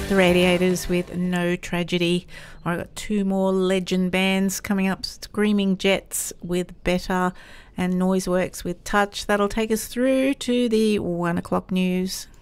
The Radiators with No Tragedy. I've got two more legend bands coming up. Screaming Jets with Better and Noiseworks with Touch. That'll take us through to the 1 o'clock news.